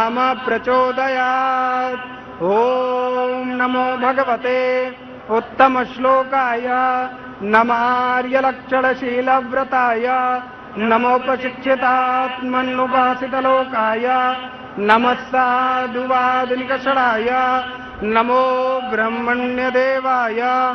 राम प्रचोदयात्। ओम नमो भगवते उत्तम श्लोकाय नमार्यलक्षणशीलव्रताय नमोपशिक्षितात्मन्नुपासितलोकाय नमः साधुवादिनिकषणाय नमो ब्रह्मण्यदेवाय।